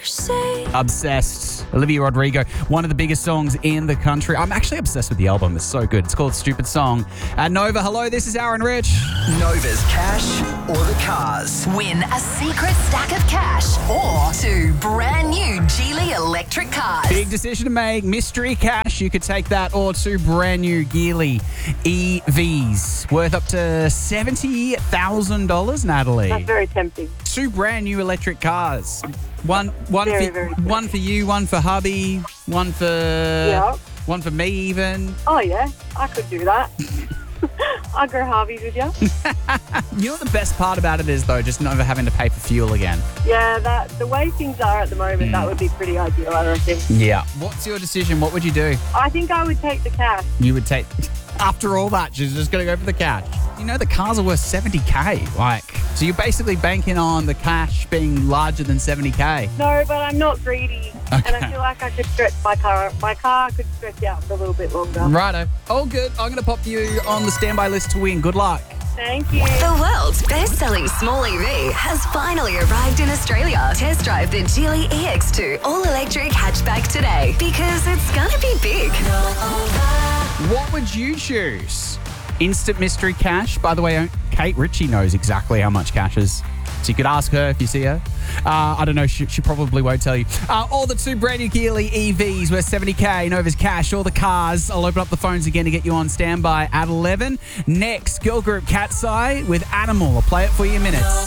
Obsessed. Olivia Rodrigo, one of the biggest songs in the country. I'm actually obsessed with the album. It's so good. It's called Stupid Song. Nova, hello, this is Aaron Rich. Nova's cash or the cars. Win a secret stack of cash or 2 brand new Geely electric cars. Big decision to make. Mystery cash. You could take that or 2 brand new Geely EVs worth up to $70,000, Natalie. That's very tempting. 2 brand new electric cars. One Very, for very one for you, one for hubby, one for me even. Oh, yeah. I could do that. I'll go Harvey's with you. You know what the best part about it is, though? Just never having to pay for fuel again. Yeah, the way things are at the moment, that would be pretty ideal, I reckon. Yeah. What's your decision? What would you do? I think I would take the cash. You would take... After all that, she's just going to go for the cash. You know, the cars are worth $70K. So you're basically banking on the cash being larger than $70K. No, but I'm not greedy. Okay. And I feel like I could stretch my car. My car could stretch out for a little bit longer. Righto. All good. I'm going to pop you on the standby list to win. Good luck. Thank you. The world's best-selling small EV has finally arrived in Australia. Test drive the Geely EX2 all-electric hatchback today because it's gonna be big. What would you choose? Instant mystery cash. By the way, Kate Ritchie knows exactly how much cash is. So you could ask her if you see her. I don't know, she probably won't tell you. All the 2 brand new Geely EVs worth $70K. Nova's cash, all the cars. I'll open up the phones again to get you on standby at 11. Next, girl group Cat's Eye with Animal. I'll play it for you in minutes.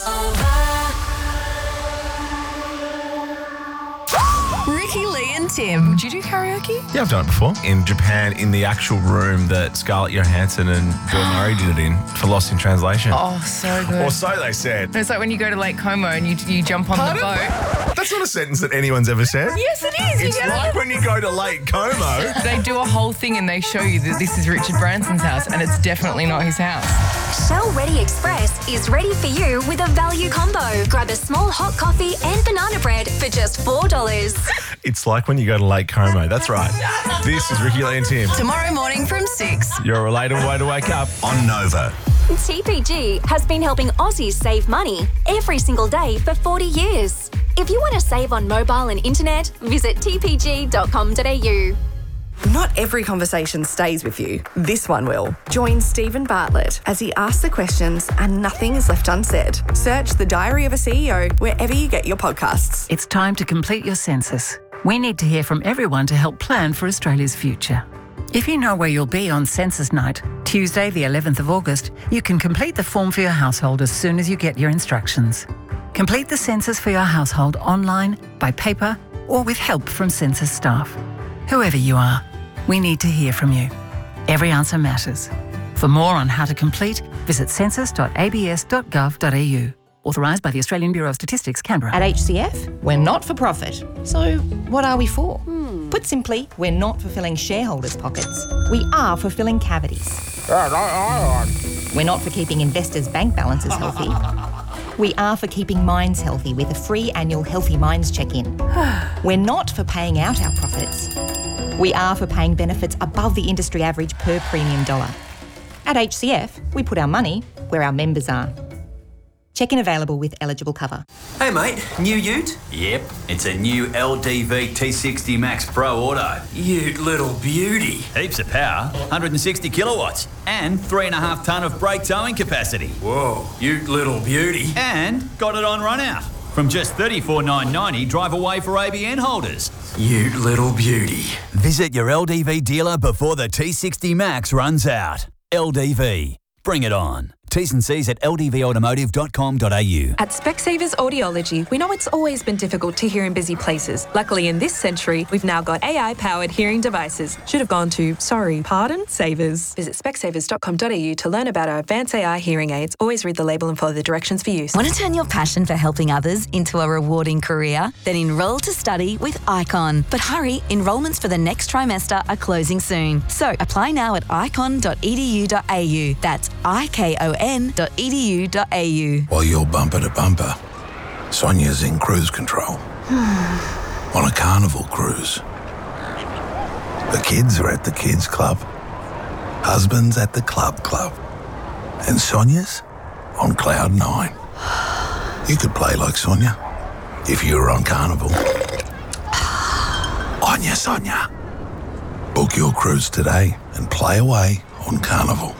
Ricky, Lee and Tim. Would you do karaoke? Yeah, I've done it before. In Japan, in the actual room that Scarlett Johansson and Bill Murray did it in for Lost in Translation. Oh, so good. Or so they said. It's like when you go to Lake Como and you jump on the boat. That's not a sentence that anyone's ever said. Yes, it is. It's like when you go to Lake Como. They do a whole thing and they show you that this is Richard Branson's house and it's definitely not his house. Shell Ready Express is ready for you with a value combo. Grab a small hot coffee and banana bread for just $4. It's like when you go to Lake Como. That's right. This is Ricky, Lee and Tim. Tomorrow morning from 6. Your relatable way to wake up on Nova. TPG has been helping Aussies save money every single day for 40 years. If you want to save on mobile and internet, visit tpg.com.au. Not every conversation stays with you. This one will. Join Stephen Bartlett as he asks the questions and nothing is left unsaid. Search The Diary of a CEO wherever you get your podcasts. It's time to complete your census. We need to hear from everyone to help plan for Australia's future. If you know where you'll be on census night, Tuesday the 11th of August, you can complete the form for your household as soon as you get your instructions. Complete the census for your household online, by paper, or with help from census staff. Whoever you are, we need to hear from you. Every answer matters. For more on how to complete, visit census.abs.gov.au. Authorised by the Australian Bureau of Statistics, Canberra. At HCF, we're not for profit. So what are we for? Put simply, we're not fulfilling shareholders' pockets. We are fulfilling cavities. We're not for keeping investors' bank balances healthy. We are for keeping minds healthy with a free annual Healthy Minds check-in. We're not for paying out our profits. We are for paying benefits above the industry average per premium dollar. At HCF, we put our money where our members are. Check-in available with eligible cover. Hey mate, new ute? Yep, it's a new LDV T60 Max Pro Auto. Ute little beauty. Heaps of power, 160 kilowatts, and 3.5 tonne of brake towing capacity. Whoa, ute little beauty. And got it on run out. From just $34,990 drive away for ABN holders. Ute little beauty. Visit your LDV dealer before the T60 Max runs out. LDV, bring it on. T's and C's at ldvautomotive.com.au. At Specsavers Audiology, we know it's always been difficult to hear in busy places. Luckily, in this century, we've now got AI-powered hearing devices. Should have gone to, Savers. Visit specsavers.com.au to learn about our advanced AI hearing aids. Always read the label and follow the directions for use. Want to turn your passion for helping others into a rewarding career? Then enrol to study with ICON. But hurry, enrolments for the next trimester are closing soon. So apply now at icon.edu.au. That's IKON.edu.au. While you're bumper to bumper, Sonia's in cruise control. On a carnival cruise. The kids are at the kids club. Husband's at the club. And Sonia's on cloud 9. You could play like Sonia. if you were on Carnival. Anya Sonia. Book your cruise today and play away on Carnival.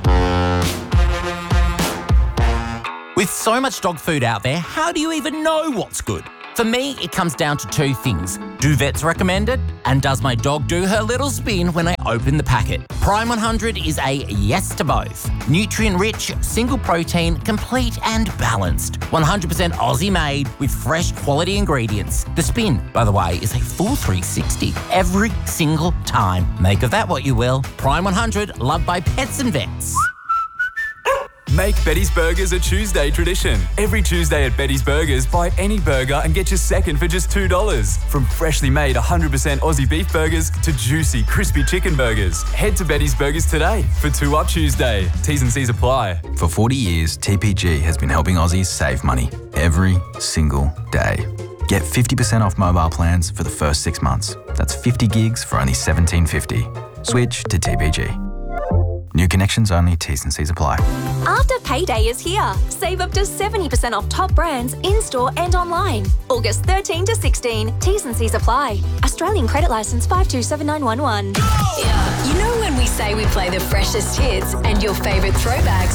With so much dog food out there, how do you even know what's good? For me, it comes down to two things. Do vets recommend it? And does my dog do her little spin when I open the packet? Prime 100 is a yes to both. Nutrient-rich, single protein, complete and balanced. 100% Aussie made with fresh quality ingredients. The spin, by the way, is a full 360 every single time. Make of that what you will. Prime 100, loved by pets and vets. Make Betty's Burgers a Tuesday tradition. Every Tuesday at Betty's Burgers, buy any burger and get your second for just $2. From freshly made 100% Aussie beef burgers to juicy, crispy chicken burgers. Head to Betty's Burgers today for 2 Up Tuesday. T's and C's apply. For 40 years, TPG has been helping Aussies save money every single day. Get 50% off mobile plans for the first 6 months. That's 50 gigs for only $17.50. Switch to TPG. New connections only, T's and C's apply. After payday is here. Save up to 70% off top brands in-store and online. August 13 to 16. T's and C's apply. Australian credit licence 527911. You know when we say we play the freshest hits and your favourite throwbacks